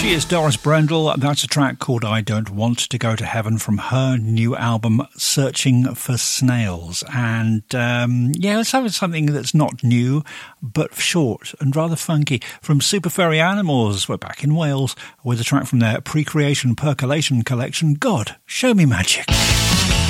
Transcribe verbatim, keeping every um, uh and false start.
She is Doris Brendel. That's a track called I Don't Want to Go to Heaven from her new album Searching for Snails. And um, yeah, let's have something that's not new but short and rather funky. From Super Furry Animals, we're back in Wales with a track from their Pre-Creation Percolation collection, God, Show Me Magic.